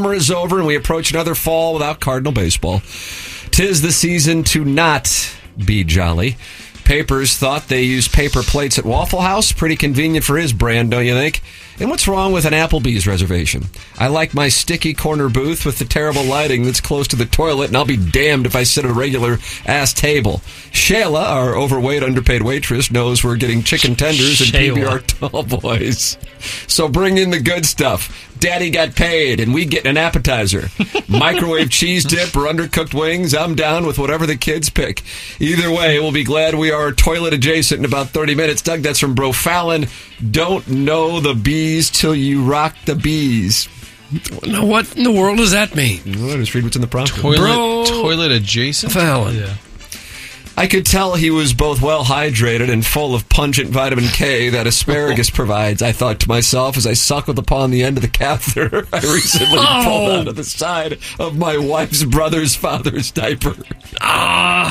summer is over and we approach another fall without Cardinal baseball. 'Tis the season to not be jolly. Papers thought they used paper plates at Waffle House. Pretty convenient for his brand, don't you think? And what's wrong with an Applebee's reservation? I like my sticky corner booth with the terrible lighting that's close to the toilet, and I'll be damned if I sit at a regular-ass table. Shayla, our overweight, underpaid waitress, knows we're getting chicken tenders and PBR tall boys. So bring in the good stuff. Daddy got paid, and we get an appetizer. Microwave cheese dip or undercooked wings, I'm down with whatever the kids pick. Either way, we'll be glad we are toilet adjacent in about 30 minutes. Doug, that's from Bro Fallon. Don't know the bees till you rock the bees. Now, what in the world does that mean? Well, just read what's in the prompt. Toilet adjacent? Fallon. Yeah. I could tell he was both well hydrated and full of pungent vitamin K that asparagus provides, I thought to myself as I suckled upon the end of the catheter I recently pulled out of the side of my wife's brother's father's diaper. Gosh.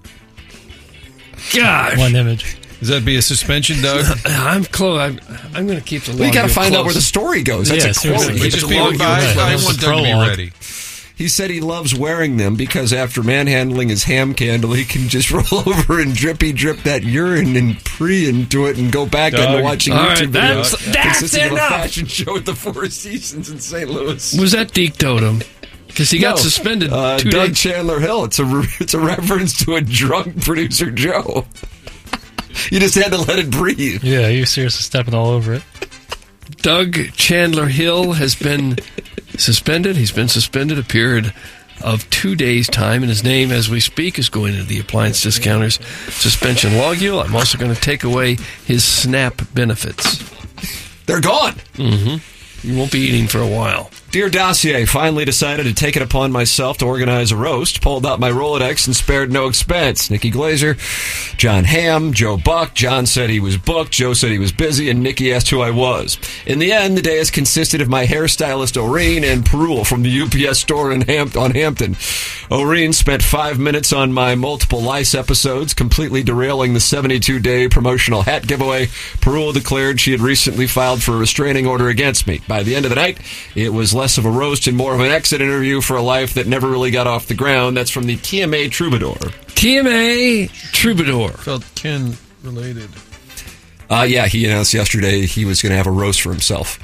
One image. Does that be a suspension, Doug? I'm close. I'm going to keep the long. We got to find out where the story goes. That's a quote. Just be revised. I want Doug to be ready. He said he loves wearing them because after manhandling his ham candle, he can just roll over and drippy drip that urine and pre into it and go back into watching YouTube videos. That's enough. A fashion show at the Four Seasons in St. Louis. Was that Deke Totem? Because he got suspended 2 days. Doug Chandler Hill. It's a reference to a drunk producer Joe. You just had to let it breathe. Yeah, you're seriously stepping all over it. Doug Chandler Hill has been suspended. He's been suspended a period of 2 days' time, and his name, as we speak, is going into the Appliance Discounters suspension logule. I'm also going to take away his SNAP benefits. They're gone. Mm-hmm. You won't be eating for a while. Dear Dossier, finally decided to take it upon myself to organize a roast. Pulled out my Rolodex and spared no expense. Nikki Glazer, John Hamm, Joe Buck. John said he was booked. Joe said he was busy. And Nikki asked who I was. In the end, the day has consisted of my hairstylist, Oreen, and Perul from the UPS store on Hampton. Oreen spent 5 minutes on my multiple lice episodes, completely derailing the 72-day promotional hat giveaway. Perul declared she had recently filed for a restraining order against me. By the end of the night, it was less of a roast and more of an exit interview for a life that never really got off the ground. That's from the TMA Troubadour. TMA Troubadour. Felt Ken related. Yeah, he announced yesterday he was going to have a roast for himself.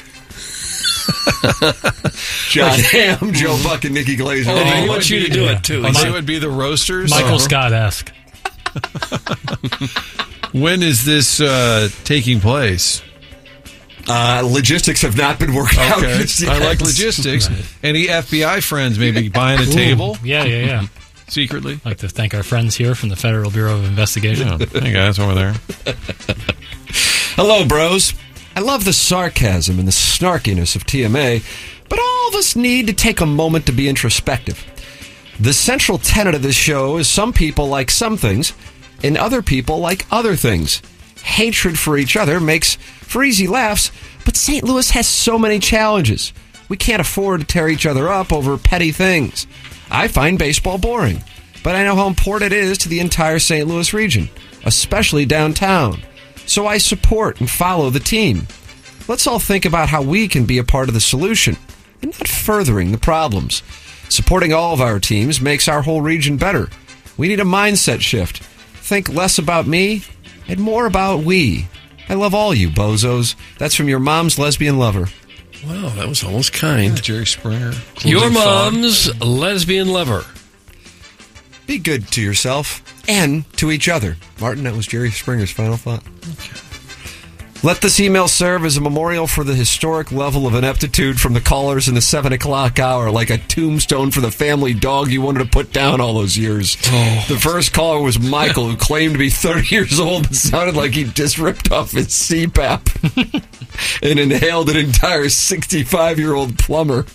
John Hamm, Joe Buck, and Nikki Glazer. Oh, he wants you to do it, too. They would be the roasters? Michael Scott-esque. When is this taking place? Logistics have not been worked out. I like logistics. Right. Any FBI friends maybe buying a table? Yeah. Secretly. I'd like to thank our friends here from the Federal Bureau of Investigation. Yeah. Hey, guys, over there. Hello, bros. I love the sarcasm and the snarkiness of TMA, but all of us need to take a moment to be introspective. The central tenet of this show is some people like some things, and other people like other things. Hatred for each other makes for easy laughs, but St. Louis has so many challenges. We can't afford to tear each other up over petty things. I find baseball boring, but I know how important it is to the entire St. Louis region, especially downtown. So I support and follow the team. Let's all think about how we can be a part of the solution and not furthering the problems. Supporting all of our teams makes our whole region better. We need a mindset shift. Think less about me and more about we. I love all you bozos. That's from your mom's lesbian lover. Wow, that was almost kind. Jerry Springer. Your mom's lesbian lover. Be good to yourself and to each other. Martin, that was Jerry Springer's final thought. Okay. Let this email serve as a memorial for the historic level of ineptitude from the callers in the 7 o'clock hour, like a tombstone for the family dog you wanted to put down all those years. Oh. The first caller was Michael, who claimed to be 30 years old and sounded like he just ripped off his CPAP and inhaled an entire 65-year-old plumber.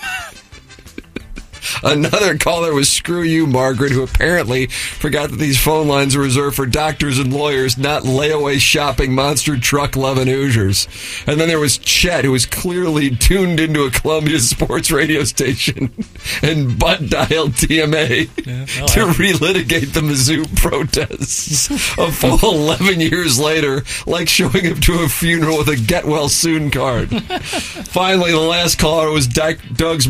Another caller was Screw You, Margaret, who apparently forgot that these phone lines are reserved for doctors and lawyers, not layaway shopping monster truck loving Hoosiers. And then there was Chet, who was clearly tuned into a Columbia sports radio station and butt dialed TMA to relitigate the Mizzou protests. A full 11 years later, like showing up to a funeral with a get well soon card. Finally, the last caller was Doug's